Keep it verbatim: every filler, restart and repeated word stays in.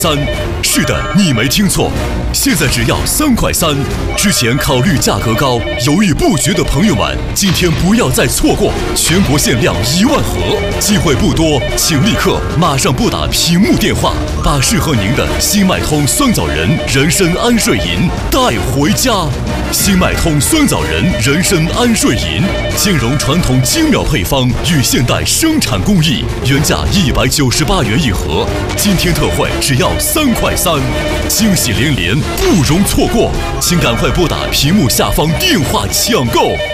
三，是的，你没听错，现在只要三块三。之前考虑价格高、犹豫不决的朋友们，今天不要再错过，全国限量一万盒，机会不多，请立刻马上拨打屏幕电话，把适合您的新脉通酸枣仁人参安睡饮带回家。新脉通酸枣仁人参安睡饮，兼容传统精妙配方与现代生产工艺，原价一百九十八元一盒，今天特惠只要三块三，惊喜连连，不容错过，请赶快拨打屏幕下方电话抢购。